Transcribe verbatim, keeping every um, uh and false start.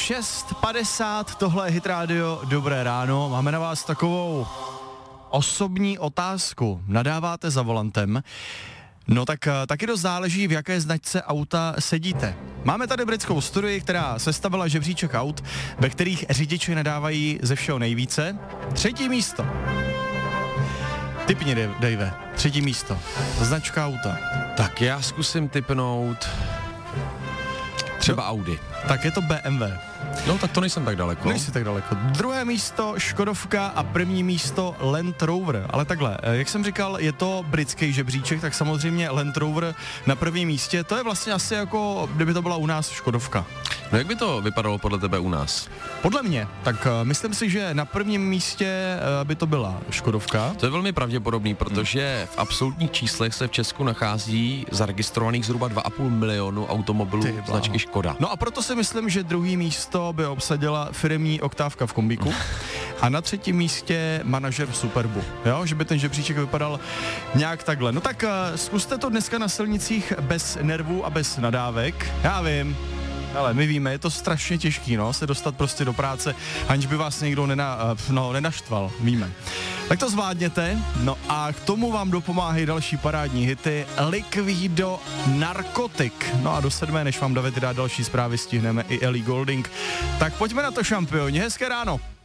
šest padesát, tohle je Hit Radio, dobré ráno. Máme na vás takovou osobní otázku. Nadáváte za volantem? No tak taky dost záleží, v jaké značce auta sedíte. Máme tady britskou studii, která sestavila žebříček aut, ve kterých řidiči nadávají ze všeho nejvíce. Třetí místo. Tipni, Dave. Třetí místo. Značka auta. Tak já zkusím tipnout třeba Audi. Tak je to B M W. No tak to nejsem tak daleko. Nejsi tak daleko. Druhé místo Škodovka a první místo Land Rover. Ale takhle, jak jsem říkal, je to britský žebříček, tak samozřejmě Land Rover na prvním místě. To je vlastně asi jako, kdyby to byla u nás Škodovka. No jak by to vypadalo podle tebe u nás? Podle mě, tak uh, myslím si, že na prvním místě uh, by to byla Škodovka. To je velmi pravděpodobný, protože v absolutních číslech se v Česku nachází zaregistrovaných zhruba dva a půl milionu automobilů značky Škoda. No a proto si myslím, že druhý místo by obsadila firemní oktávka v kombíku a na třetím místě manažer v Superbu, jo, že by ten žebříček vypadal nějak takhle. No tak uh, zkuste to dneska na silnicích bez nervů a bez nadávek, já vím. Ale my víme, je to strašně těžký, no, se dostat prostě do práce, aniž by vás někdo nena, no, nenaštval, víme. Tak to zvládněte, no a k tomu vám dopomáhají další parádní hity Liquido Narkotik. No a do sedmé, než vám David dá další zprávy, stihneme i Ellie Goulding. Tak pojďme na to, šampioni, hezké ráno.